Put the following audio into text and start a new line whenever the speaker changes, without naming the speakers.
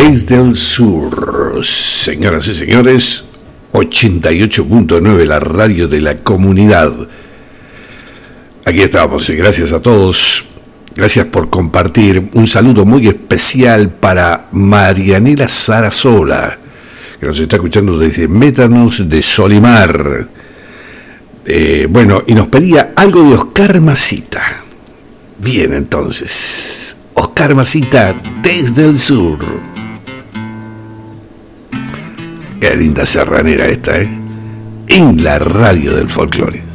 desde el sur. Señoras y señores, 88.9, la radio de la comunidad. Aquí estamos y gracias a todos. Gracias por compartir. Un saludo muy especial para Marianela Sarasola, que nos está escuchando desde Métanos de Solimar. Bueno, y nos pedía algo de Oscar Masita. Bien, entonces, Oscar Masita desde el sur. Qué linda serranera esta, en la radio del folclore.